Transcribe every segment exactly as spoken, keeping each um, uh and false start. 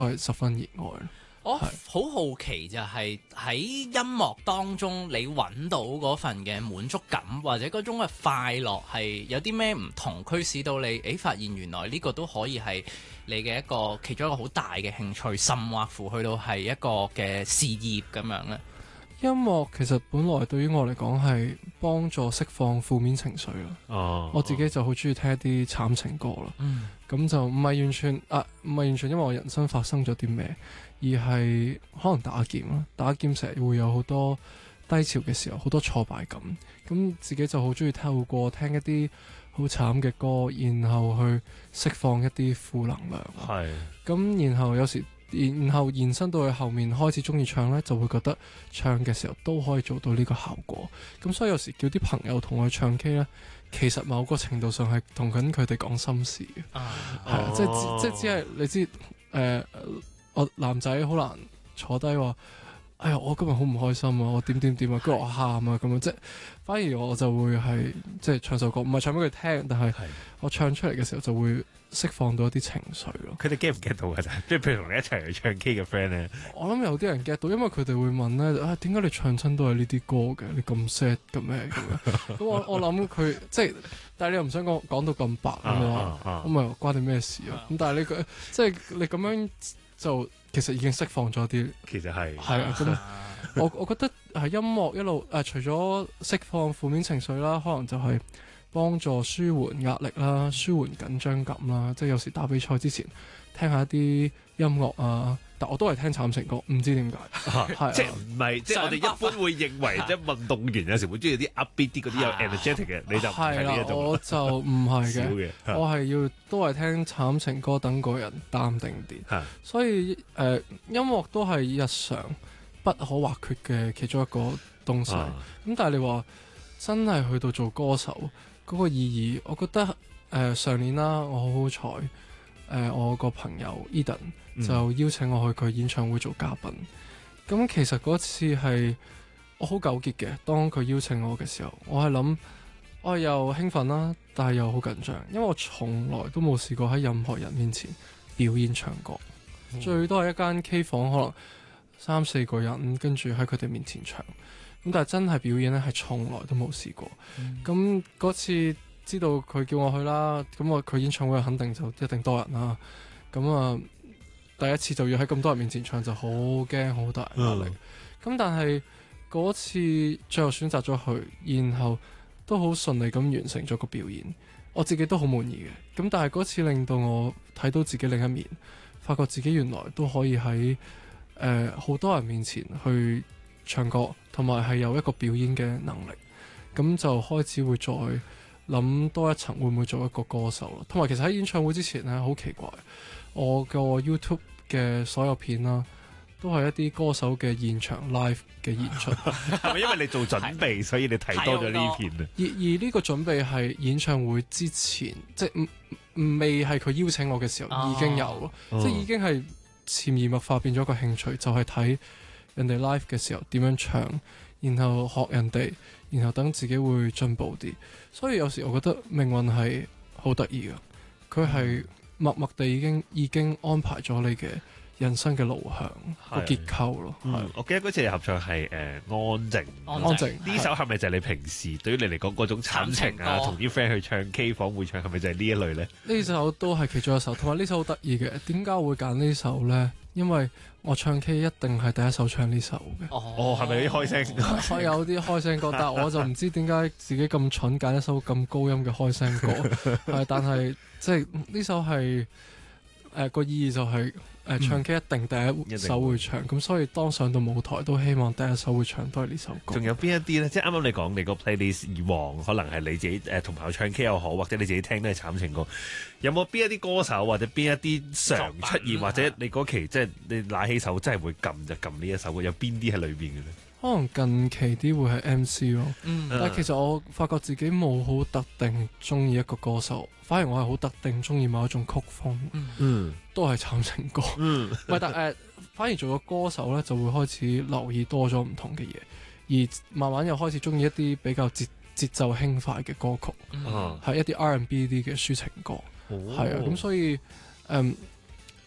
我係十分熱愛。 我好好奇就係喺音樂當中，你揾到嗰份嘅滿足感或者嗰種嘅快樂係有啲咩唔同，驅使到你誒發現原來呢個都可以係你嘅一個其中一個好大嘅興趣，甚或乎去到係一個嘅事業咁樣呢？ 音樂其實本來對於我嚟講係幫助釋放負面情緒啦。 哦， 我自己就好中意聽一啲慘情歌啦。 嗯， 咁就唔係完全啊，唔係完全因為我人生發生咗啲咩，而係可能打劍啦。打劍成日會有好多低潮嘅時候，好多挫敗感。咁自己就好中意透過聽一啲好慘嘅歌，然後去釋放一啲負能量。 係。 咁然後有時。然後延伸到去後面開始中意唱呢，就會覺得唱嘅時候都可以做到呢個效果。咁所以有時叫啲朋友同我去唱 K 呢，其實某個程度上係同緊佢哋講心事嘅。 啊， 係啊，即係即係只係你知，誒、呃，我男仔好難坐低話，哎呀，我今日好唔開心啊，我點點點啊，跟住我喊啊咁樣，即係反而我就會係即係唱首歌，唔係唱俾佢聽，但係我唱出嚟嘅時候就會釋放到一啲情緒咯。 佢哋 get 唔 get 到㗎？即係譬如同你一齊去唱 K 嘅 friend 咧， 我諗有啲人 get 到，因為佢哋會問咧，啊點解你唱親都係呢啲歌嘅？你咁 sad 嘅咩咁樣？咁我我諗佢即係，但係你又唔想講講到咁白咁嘛？咁咪關你咩事啊？咁但係你佢即係你咁樣就其實已經釋放咗啲， 其實係係啊。咁我我覺得係音樂一路誒，除咗釋放負面情緒啦，可能就係幫助舒緩壓力啦，舒緩緊張感啦。即係有時打比賽之前聽下一啲音樂啊，但我都係聽慘情歌，唔知點解。係即係唔係即係我哋一般會認為即係運動員有時會中意啲 upbeat 啲嗰啲有 energetic 嘅，你就唔係呢一種。 我就唔係少嘅， 嘅我係要都係聽慘情歌，等個人淡定啲。所以誒、呃，音樂都係日常不可或缺嘅其中一個東西。咁、 啊、 但係你話真係去到做歌手嗰、嗰個意義，我覺得誒、呃、上年啦，我好好彩，誒我個朋友 Eden 就邀請我去佢演唱會做嘉賓。咁、嗯、其實嗰次係我好糾結嘅，當佢邀請我嘅時候，我係諗我係又興奮啦，但係又好緊張，因為我從來都冇試過喺任何人面前表演唱歌，嗯、最多係一間 K 房，可能三四個人跟住喺佢哋面前唱。咁但係真係表演咧，係從來都冇試過。咁嗰、嗯、次知道佢叫我去啦，咁我佢演唱會肯定就一定多人啦。咁啊，第一次就要喺咁多人面前唱，就好驚，好大壓力。咁、嗯、但係嗰次最後選擇咗去，然後都好順利咁完成咗個表演，我自己都好滿意嘅。咁但係嗰次令到我睇到自己另一面，發覺自己原來都可以喺誒好多人面前去唱歌，同埋係有一個表演嘅能力，咁就開始會再諗多一層，會唔會做一個歌手咯？同埋其實喺演唱會之前咧，好奇怪，我個 YouTube 嘅所有片啦，都係一啲歌手嘅現場 live 嘅演出。 係咪因為你做準備，所以你睇多咗呢片啊？ 而而呢個準備係演唱會之前，即係唔未係佢邀請我嘅時候、哦、已經有咯，哦、即係已經係潛移默化變咗個興趣，就係、是、睇人哋 live 嘅時候點樣唱，然後學人哋，然後等自己會進步啲。所以有時我覺得命運係好得意噶，佢係默默地已經已經安排咗你嘅人生嘅路向個結構咯。 嗯、我記得嗰次合唱係誒、呃、安靜， 安靜呢首係咪就係你平時對於你嚟講嗰種慘情啊，同啲 friend 去唱 K 房會唱係咪就係呢一類呢？呢首都係其中一首，同埋呢首好得意嘅。點解我會揀呢首呢？因為我唱 K 一定係第一首唱呢首嘅。 哦，係咪啲開聲歌？ 我有啲開聲歌，但係我就唔知點解自己咁蠢揀一首咁高音嘅開聲歌。係，但係即係呢首係誒個意義就係、是、誒、呃、唱 K 一定第一首會唱，咁、嗯、所以當上到舞台都希望第一首會唱都係呢首歌。 仲有邊一啲咧？即係啱啱你講你個 playlist 以往可能係你自己誒同朋友唱 K 又好，或者你自己聽都係慘情歌。有冇邊一啲歌手或者邊一啲常出現，或者你嗰期即係你拿起手真係會撳就撳呢一首歌？有邊啲喺裏邊嘅咧？ 可能近期啲會係 M C 咯，嗯、但係其實我發覺自己冇好特定中意一個歌手，反而我係好特定中意某一種曲風，嗯，都係慘情歌，嗯，唔係但誒、呃，反而做咗歌手咧就會開始留意多咗唔同嘅嘢，而慢慢又開始中意一啲比較節節奏輕快嘅歌曲，係、嗯、一啲 R and B 啲嘅抒情歌，係、哦、啊，咁所以誒。嗯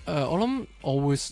誒、我諗我會